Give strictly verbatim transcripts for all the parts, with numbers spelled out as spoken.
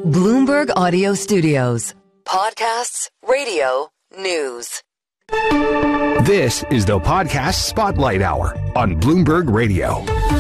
Bloomberg Audio Studios. Podcasts, radio, news. This is the Podcast Spotlight Hour on Bloomberg Radio.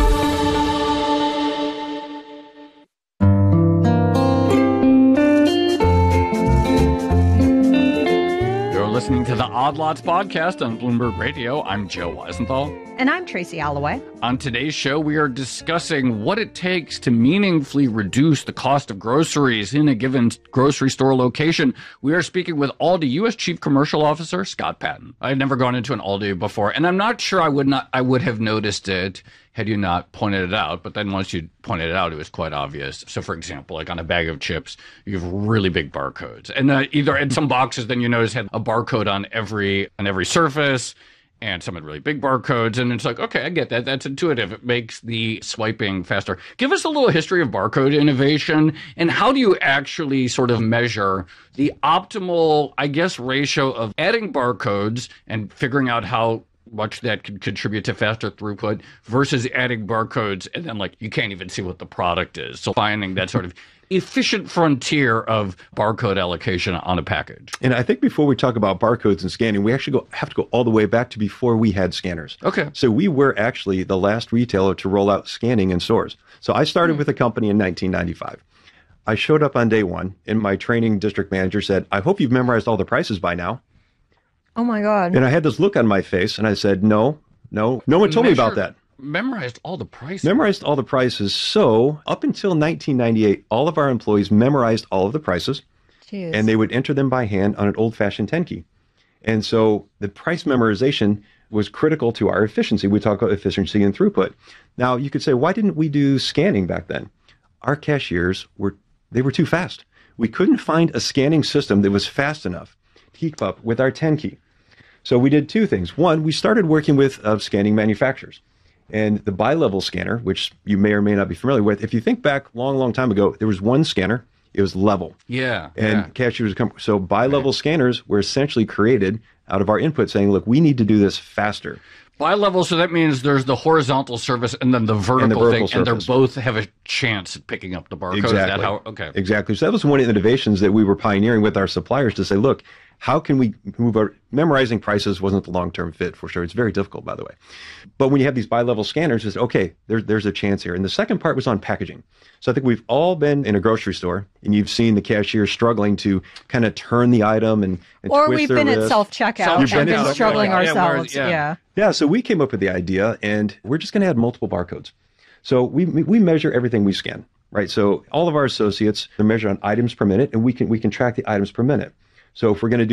You're listening to the Odd Lots podcast on Bloomberg Radio. I'm Joe Weisenthal. And I'm Tracy Alloway. On today's show, we are discussing what it takes to meaningfully reduce the cost of groceries in a given grocery store location. We are speaking with Aldi U S Chief Commercial Officer Scott Patton. I had never gone into an Aldi before, and I'm not sure I would not I would have noticed it had you not pointed it out. But then once you pointed it out, it was quite obvious. So, for example, like on a bag of chips, you have really big barcodes, and uh, either in some boxes, then you notice had a barcode on every on every surface. And some had really big barcodes, and it's like, okay, I get that. That's intuitive. It makes the swiping faster. Give us a little history of barcode innovation, and how do you actually sort of measure the optimal, I guess, ratio of adding barcodes and figuring out how much that could contribute to faster throughput versus adding barcodes and then, like, you can't even see what the product is. So finding that sort of efficient frontier of barcode allocation on a package. And I think before we talk about barcodes and scanning, we actually go, have to go all the way back to before we had scanners. Okay. So we were actually the last retailer to roll out scanning in stores. So I started mm. with a company in nineteen ninety-five. I showed up on day one, and my training district manager said, I hope you've memorized all the prices by now. Oh, my God. And I had this look on my face, and I said, no, no, no one told Measure- me about that. Memorized all the prices. Memorized all the prices. So up until nineteen ninety-eight, all of our employees memorized all of the prices. Jeez. And they would enter them by hand on an old-fashioned ten key. And so the price memorization was critical to our efficiency. We talk about efficiency and throughput. Now, you could say, why didn't we do scanning back then? Our cashiers were, they were too fast. We couldn't find a scanning system that was fast enough to keep up with our ten key. So we did two things. One, we started working with uh, scanning manufacturers. And the bi-level scanner, which you may or may not be familiar with, if you think back long, long time ago, there was one scanner. It was level. Yeah. And yeah. cashiers come. So bi-level right. scanners were essentially created out of our input saying, look, we need to do this faster. Bi-level, so that means there's the horizontal surface and then the vertical, and the vertical thing, surface. and they both have a chance at picking up the barcode. Exactly. Is that how? Okay. Exactly. So that was one of the innovations that we were pioneering with our suppliers to say, look, how can we move our memorizing prices wasn't the long-term fit for sure. It's very difficult, by the way. But when you have these bi-level scanners, it's okay, there, there's a chance here. And the second part was on packaging. So I think we've all been in a grocery store and you've seen the cashier struggling to kind of turn the item and, and or twist we've their been wrist. at self-checkout Self-checkout. and been struggling Yeah, ourselves. yeah. Yeah. Yeah, so we came up with the idea, and we're just going to add multiple barcodes. So we we measure everything we scan, right? So all of our associates are measured on items per minute, and we can we can track the items per minute. So if we're going to do